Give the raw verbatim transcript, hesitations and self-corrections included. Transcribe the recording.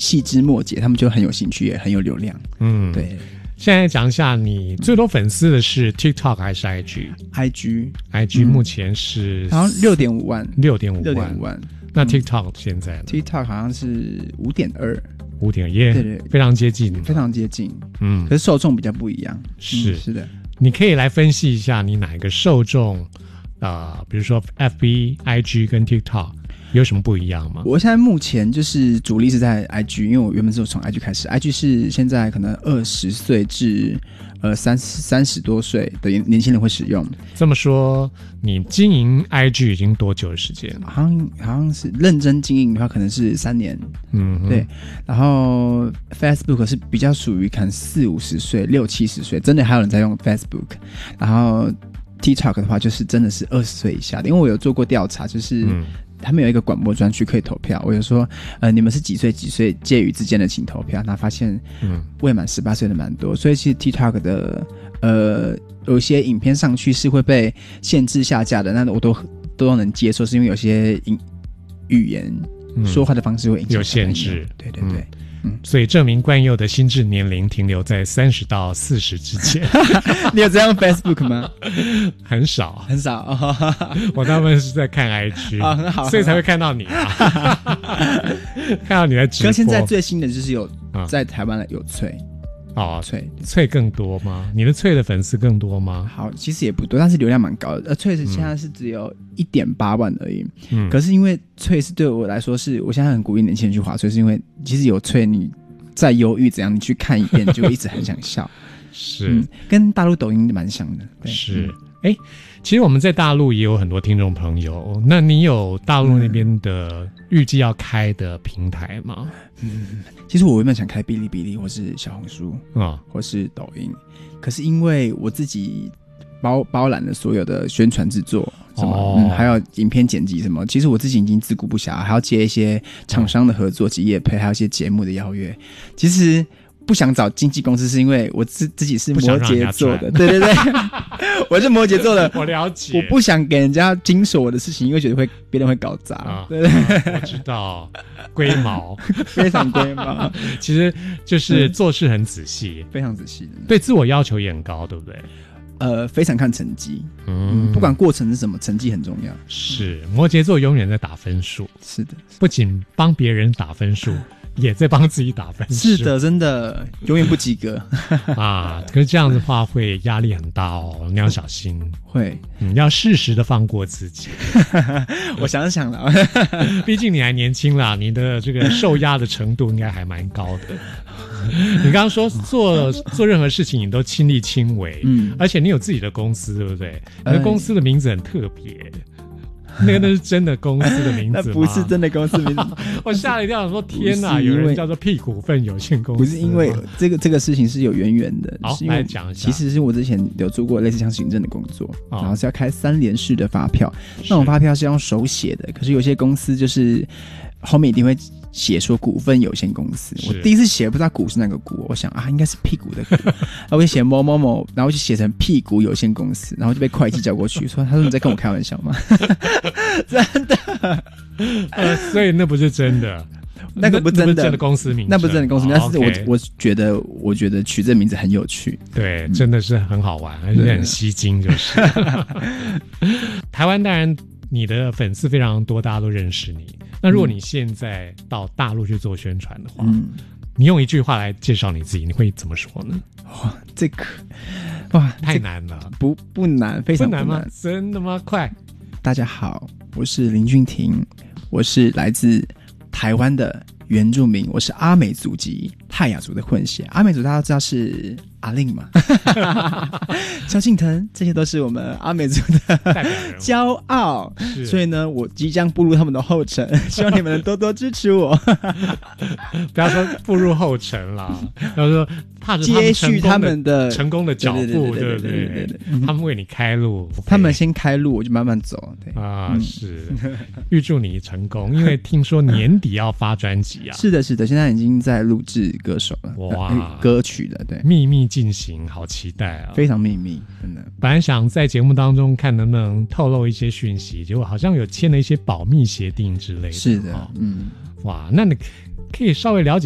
细枝末节，他们就很有兴趣，也很有流量。嗯，对。 现在讲一下，你最多粉丝的是 TikTok 还是 I G？I G，I G 目前是好像六点五万， 六点五万， 六点五万。 那 TikTok 现在呢、 嗯、？TikTok 好像是五点二， 五点耶，对对，非常接近， 非常接近。嗯，可是受众比较不一样。 是、 嗯、是的， 你可以来分析一下你哪一个受众，呃，比如说 F B、I G 跟 TikTok。有什么不一样吗？ 我现在目前就是主力是在 I G， 因为我原本是从 I G 开始 ，I G 是现在可能二十岁至呃三三十多岁的年轻人会使用。 这么说，你经营 I G 已经多久的时间了？ 好像好像是认真经营的话，可能是三年。嗯，对。然后 Facebook 是比较属于可能四五十岁、六七十岁，真的还有人在用 Facebook。然后 TikTok 的话，就是真的是二十岁以下的，因为我有做过调查，就是。嗯，他们有一个广播专区可以投票，我有说，呃，你们是几岁几岁介于之间的请投票，那发现，嗯，未满十八岁的蛮多，所以其实 TikTok 的，呃，有一些影片上去是会被限制下架的，那我都都能接受，是因为有些语言、嗯、说话的方式会影响有限制， 对对对。嗯嗯，所以这名冠佑的心智年龄停留在三十到四十之间。 你有在用 Facebook 吗？ 很少， 很少。哦、 我大部分是在看 I G，、哦、 很好， 所以才会看到你啊。看到你在直播。 可是现在最新的就是有在台湾的有脆。 哦，脆脆更多吗？你的脆的粉丝更多吗？ 好，其实也不多，但是流量蛮高的。呃，脆是现在是只有一点八万而已。嗯，可是因为脆是对我来说是，我现在很鼓励年轻人去滑脆，是因为其实有脆，你再忧郁怎样，你去看一遍就一直很想笑。 是、 嗯，跟大陆抖音蛮像的。对是，哎、嗯，其实我们在大陆也有很多听众朋友，那你有大陆那边的预计要开的平台吗？ 嗯，其实我原本想开哔哩哔哩或是小红书啊、哦，或是抖音，可是因为我自己包包揽了所有的宣传制作，什么、哦嗯、还有影片剪辑什么，其实我自己已经自顾不暇，还要接一些厂商的合作及业配，还有一些节目的邀约，其实。不想找经纪公司是因为我自自己是摩羯座的，对对对，我是摩羯座的， 我了解， 我不想给人家经手我的事情，因为觉得会别人会搞砸、啊，对对、 啊，我知道，龟毛， 非常龟毛， 其实就是做事很仔细， 嗯、非常仔细的， 对自我要求也很高，对不对？ 呃，非常看成绩，嗯，不管过程是什么，成绩很重要。 是摩羯座永远在打分数， 是的， 不仅帮别人打分数。也在帮自己打分数， 是的，真的永远不及格啊！可是这样的话会压力很大哦，你要小心。 会， 你要适时的放过自己。 我想想了， 毕竟你还年轻啦，你的这个受压的程度应该还蛮高的。你刚刚说做做任何事情你都亲力亲为，嗯，而且你有自己的公司，对不对？你的公司的名字很特别。那个那是真的公司的名字吗？ 那不是真的公司名字。 我吓了一跳，说天哪，有人叫做屁股份有限公司。 不是因为这个这个事情是有渊源的。 好，来讲一下。 其实是我之前有做过类似像行政的工作，哦、然后是要开三联式的发票，那种发票是用手写的，可是有些公司就是后面一定会写说股份有限公司。我第一次写不知道股是哪个股，我想啊应该是屁股的股，然后我就写某某某，然后就写成屁股有限公司，然后就被会计叫过去说，他说你在跟我开玩笑吗？真的， 呃，所以那不是真的。 那个不真的， 那不是真的公司名字， 那不是真的公司名字，但是我、okay. 我觉得，我觉得取这名字很有趣， 对，嗯、真的是很好玩，而且很吸睛，就是。台湾当然你的粉丝非常多，大家都认识你。那如果你现在到大陆去做宣传的话，嗯，你用一句话来介绍你自己，你会怎么说呢？ 哇，这个哇太难了， 不不难，非常不难， 不难吗？真的吗？快！ 大家好，我是林俊廷，我是来自台湾的原住民，我是阿美族籍泰雅族的混血。阿美族大家知道是阿令嘛，萧敬腾，这些都是我们阿美族的骄傲。所以呢，我即将步入他们的后尘，希望你们能多多支持我。 不要说步入后尘啦，要说踏着接续他们的成功的脚步，对不对？他们为你开路， 他们先开路，我就慢慢走。对啊，嗯、是，预祝你成功，因为听说年底要发专辑啊。 是的，是的，现在已经在录制歌手了，哇，呃、歌曲了，对， 秘密进行，好期待啊！ 非常秘密，真的。 本来想在节目当中看能不能透露一些讯息，结果好像有签了一些保密协定之类的。 是的，嗯， 哇，那你可以稍微了解